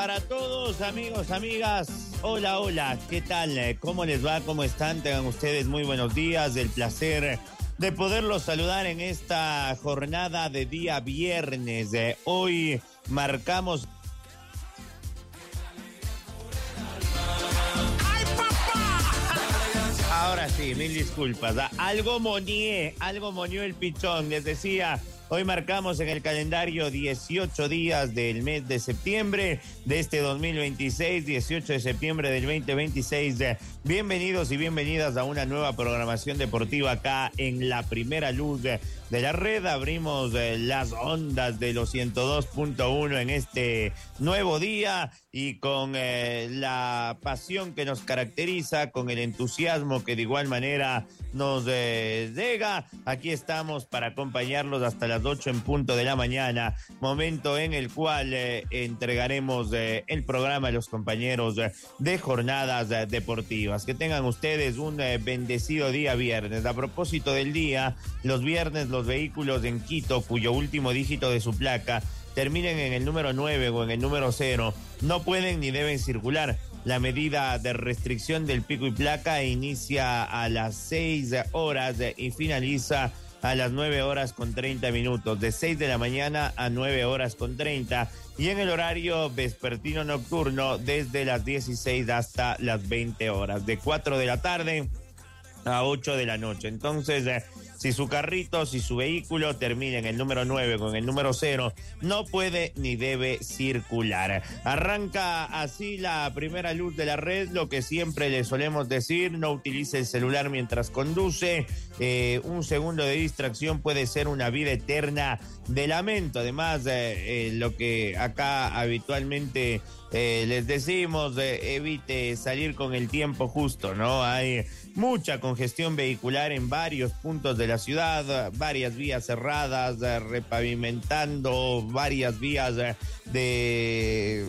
Para todos, amigos, amigas, hola, hola, ¿qué tal? ¿Cómo les va? ¿Cómo están? Tengan ustedes muy buenos días, el placer de poderlos saludar en esta jornada de día viernes. Hoy marcamos... Ahora sí, mil disculpas. Algo moñó el pichón. Les decía, hoy marcamos en el calendario 18 días del mes de septiembre de este 2026, 18 de septiembre del 2026. Bienvenidos y bienvenidas a una nueva programación deportiva acá en la primera luz de la red. Abrimos las ondas de los 102.1 en este nuevo día y con la pasión que nos caracteriza, con el entusiasmo que de igual manera nos llega. Aquí estamos para acompañarlos hasta las 8 en punto de la mañana, momento en el cual entregaremos el programa a los compañeros de jornadas deportivas. Que tengan ustedes un bendecido día viernes. A propósito del día, los viernes los vehículos en Quito, cuyo último dígito de su placa terminen en el número 9 o en el número 0, no pueden ni deben circular. La medida de restricción del pico y placa inicia a las 6 horas y finaliza a las 9 horas con 30 minutos, de 6 de la mañana a 9 horas con 30, y en el horario vespertino nocturno desde las 16 hasta las 20 horas, de 4 de la tarde a 8 de la noche. Entonces, si su carrito, si su vehículo termina en el número 9 con el número 0, no puede ni debe circular. Arranca así la primera luz de la red, lo que siempre le solemos decir: no utilice el celular mientras conduce. Un segundo de distracción puede ser una vida eterna de lamento. Además, lo que acá habitualmente les decimos, evite salir con el tiempo justo, ¿no? Hay mucha congestión vehicular en varios puntos de la ciudad, varias vías cerradas, repavimentando varias vías de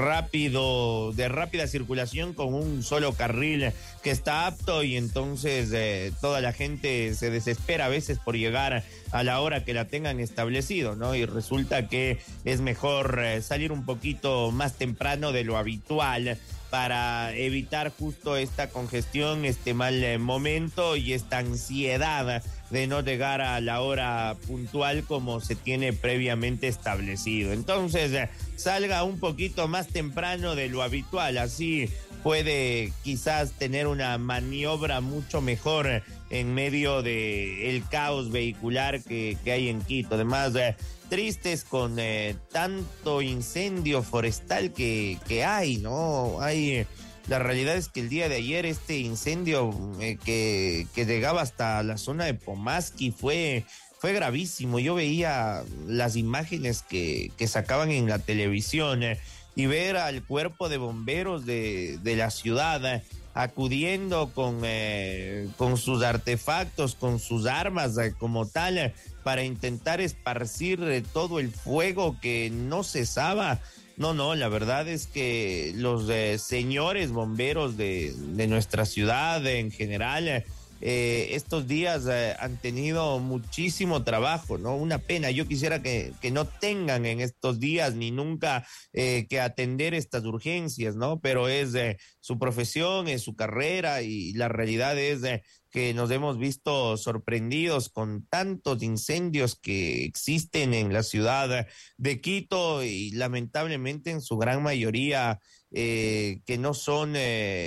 rápida circulación con un solo carril que está apto, y entonces toda la gente se desespera a veces por llegar a la hora que la tengan establecido, ¿no? Y resulta que es mejor salir un poquito más temprano de lo habitual para evitar justo esta congestión, este mal momento y esta ansiedad de no llegar a la hora puntual como se tiene previamente establecido. Entonces, salga un poquito más temprano de lo habitual, así puede quizás tener una maniobra mucho mejor en medio de el caos vehicular que hay en Quito. Además, tristes con tanto incendio forestal que hay, ¿no? La realidad es que el día de ayer este incendio que llegaba hasta la zona de Pomasqui fue gravísimo. Yo veía las imágenes que sacaban en la televisión y ver al cuerpo de bomberos de la ciudad acudiendo con sus artefactos, con sus armas como tal, para intentar esparcir todo el fuego que no cesaba. No, la verdad es que los señores bomberos de nuestra ciudad en general, estos días han tenido muchísimo trabajo, ¿no? Una pena. Yo quisiera que no tengan en estos días ni nunca que atender estas urgencias, ¿no? Pero es su profesión, es su carrera, y la realidad es que nos hemos visto sorprendidos con tantos incendios que existen en la ciudad de Quito, y lamentablemente en su gran mayoría que no son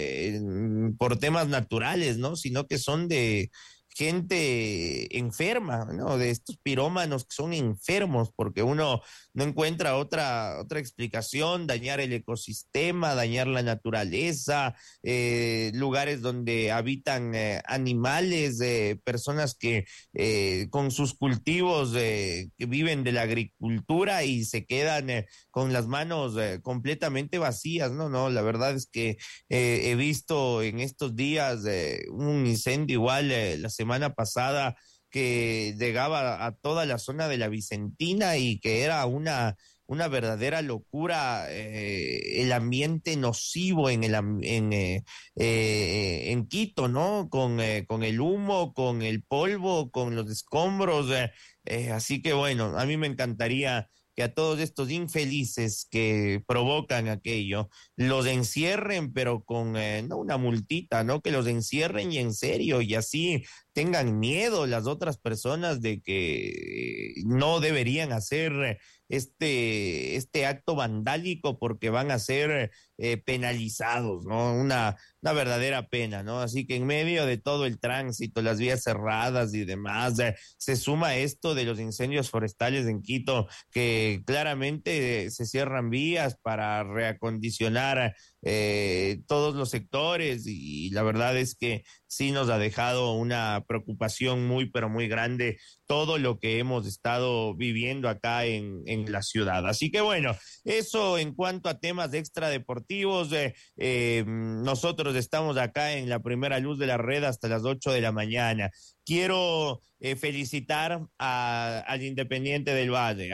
por temas naturales, ¿no? Sino que son de gente enferma, ¿no? De estos pirómanos que son enfermos, porque uno no encuentra otra explicación: dañar el ecosistema, dañar la naturaleza, lugares donde habitan animales, personas que con sus cultivos que viven de la agricultura y se quedan con las manos completamente vacías. No, la verdad es que he visto en estos días un incendio igual la semana pasada que llegaba a toda la zona de la Vicentina y que era una verdadera locura, el ambiente nocivo en Quito, ¿no? Con el humo, con el polvo, con los escombros, así que bueno, a mí me encantaría que a todos estos infelices que provocan aquello, los encierren, pero con no una multita, ¿no? Que los encierren y en serio, y así tengan miedo las otras personas de que no deberían hacer este acto vandálico porque van a ser penalizados, ¿no? Una verdadera pena, ¿no? Así que en medio de todo el tránsito, las vías cerradas y demás, se suma esto de los incendios forestales en Quito, que claramente se cierran vías para reacondicionar todos los sectores y la verdad es que sí nos ha dejado una preocupación muy, pero muy grande todo lo que hemos estado viviendo acá en la ciudad. Así que bueno, eso en cuanto a temas extradeportivos, nosotros estamos acá en la primera luz de la red hasta las 8 de la mañana. Quiero felicitar al Independiente del Valle.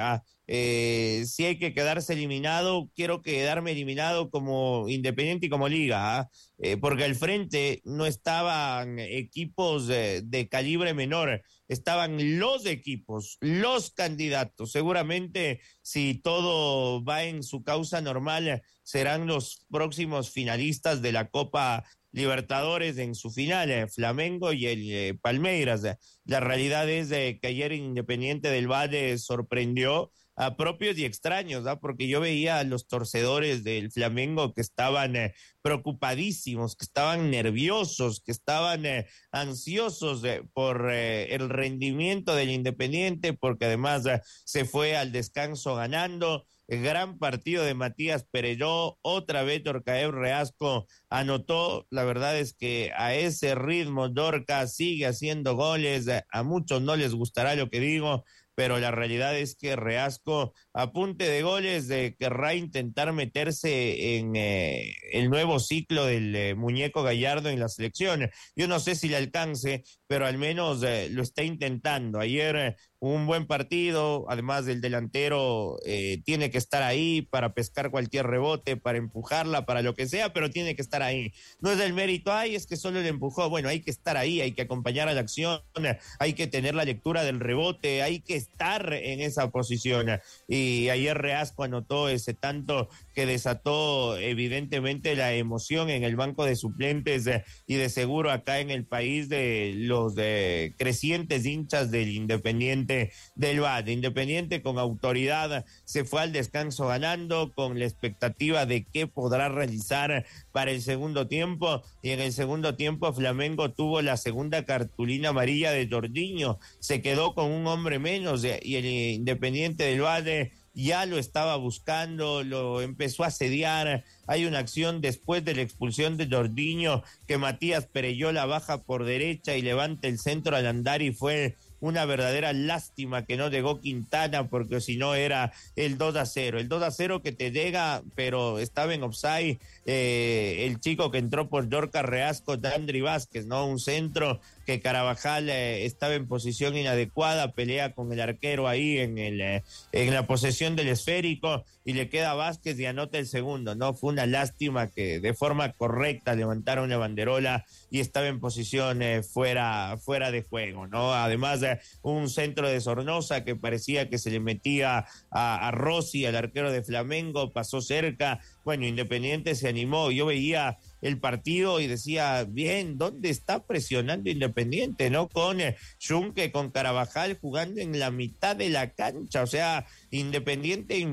Si hay que quedarse eliminado, quiero quedarme eliminado como Independiente y como Liga, porque al frente no estaban equipos de calibre menor, estaban los equipos, los candidatos. Seguramente, si todo va en su causa normal, serán los próximos finalistas de la Copa Libertadores en su final, Flamengo y el Palmeiras. La realidad es que ayer Independiente del Valle sorprendió a propios y extraños, porque yo veía a los torcedores del Flamengo que estaban preocupadísimos, que estaban nerviosos, que estaban ansiosos por el rendimiento del Independiente, porque además se fue al descanso ganando. El gran partido de Matías Perelló, otra vez Dorcaev Reasco anotó. La verdad es que a ese ritmo Dorca sigue haciendo goles, a muchos no les gustará lo que digo, pero la realidad es que Reasco, a punte de goles, querrá intentar meterse en el nuevo ciclo del muñeco Gallardo en la selección. Yo no sé si le alcance, pero al menos lo está intentando. Ayer un buen partido, además del delantero tiene que estar ahí para pescar cualquier rebote, para empujarla, para lo que sea, pero tiene que estar ahí. No es del mérito, es que solo le empujó. Bueno, hay que estar ahí, hay que acompañar a la acción, hay que tener la lectura del rebote, hay que estar en esa posición. Y ayer Reasco anotó ese tanto que desató evidentemente la emoción en el banco de suplentes y de seguro acá en el país de los crecientes hinchas del Independiente del Valle. Independiente con autoridad se fue al descanso ganando, con la expectativa de qué podrá realizar para el segundo tiempo, y en el segundo tiempo Flamengo tuvo la segunda cartulina amarilla de Jordiño, se quedó con un hombre menos y el Independiente del Valle ya lo estaba buscando, lo empezó a asediar. Hay una acción después de la expulsión de Jordiño que Matías Perelló la baja por derecha y levanta el centro al andar y fue una verdadera lástima que no llegó Quintana, porque si no era el 2-0. El 2-0 que te llega, pero estaba en offside el chico que entró por Dorca Reasco, Dandri Vázquez, ¿no? Un centro que Carabajal estaba en posición inadecuada, pelea con el arquero ahí en la posesión del esférico y le queda a Vázquez y anota el segundo, ¿no? Fue una lástima que de forma correcta levantara una banderola y estaba en posición fuera de juego, ¿no? Además, un centro de Sornosa que parecía que se le metía a Rossi, al arquero de Flamengo, pasó cerca. Bueno, Independiente se animó. Yo veía el partido y decía, bien, ¿dónde está presionando Independiente, no? Con Junque, con Carabajal jugando en la mitad de la cancha. O sea, Independiente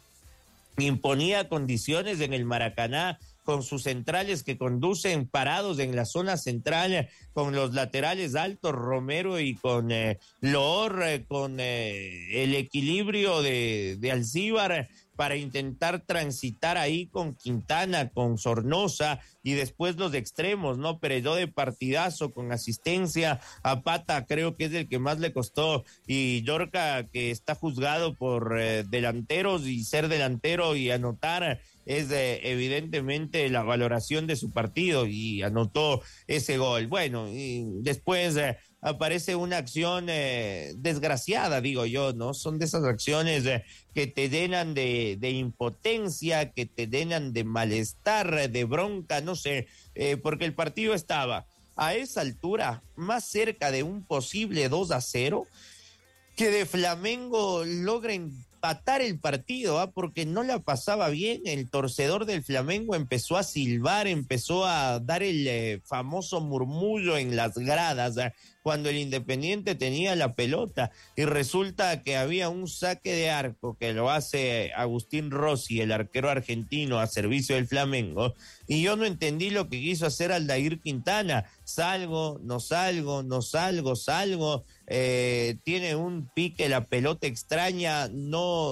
imponía condiciones en el Maracaná, con sus centrales que conducen parados en la zona central, con los laterales altos, Romero y con Loor, con el equilibrio de Alcíbar, para intentar transitar ahí con Quintana, con Sornosa, y después los extremos, ¿no? Perelló de partidazo con asistencia a Pata, creo que es el que más le costó, y Dorca, que está juzgado por delanteros y ser delantero y anotar es evidentemente la valoración de su partido, y anotó ese gol. Bueno, y después aparece una acción desgraciada, digo yo, ¿no? Son de esas acciones que te llenan de impotencia, que te llenan de malestar, de bronca, no sé, porque el partido estaba a esa altura más cerca de un posible 2-0 que de Flamengo logren empatar el partido, porque no la pasaba bien. El torcedor del Flamengo empezó a silbar, empezó a dar el famoso murmullo en las gradas, cuando el Independiente tenía la pelota, y resulta que había un saque de arco que lo hace Agustín Rossi, el arquero argentino a servicio del Flamengo, y yo no entendí lo que quiso hacer Aldair Quintana. Salgo, no salgo, no salgo, salgo, tiene un pique la pelota extraña, no